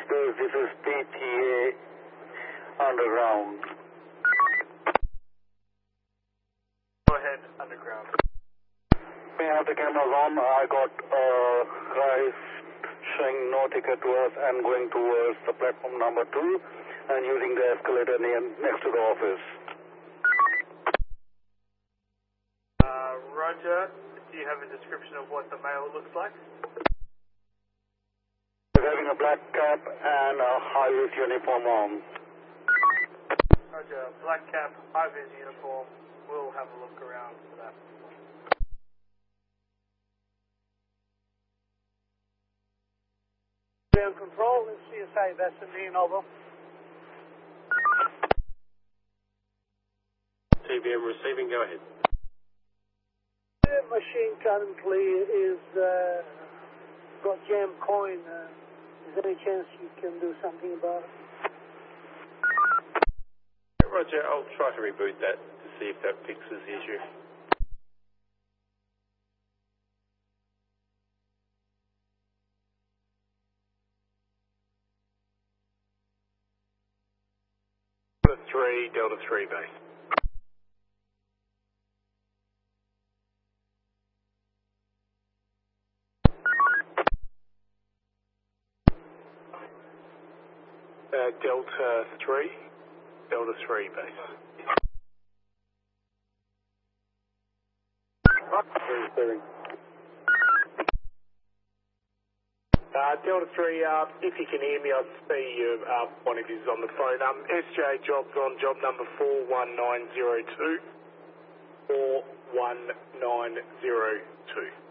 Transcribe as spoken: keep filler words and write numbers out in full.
Base, this is P T A Underground. Go ahead, Underground. May I have the cameras on? I got a guy showing no ticket to us and going towards the platform number two and using the escalator near, next to the office. Uh, Roger. Do you have a description of what the male looks like? He's having a black cap and a high-vis uniform on. Roger. Black cap, high-vis uniform. We'll have a look around for that. Ground control, it's C S A, that's the main over. T B M receiving, go ahead. The machine currently is uh, got jam coin. Uh, is there any chance you can do something about it? Roger, I'll try to reboot that to see if that fixes the issue. Delta three, Delta three base. Uh, Delta three, Delta three base. Receiving. Uh, Delta three, uh, if you can hear me, I see you, uh, one of you is on the phone. Um, S J jobs on job number four one nine zero two. four one nine zero two.